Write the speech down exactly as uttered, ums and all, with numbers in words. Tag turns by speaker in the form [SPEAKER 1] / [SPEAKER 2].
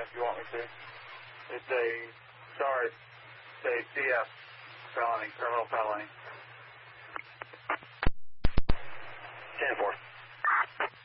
[SPEAKER 1] if you want me to. It's a, sorry, it's a C F felony, criminal felony.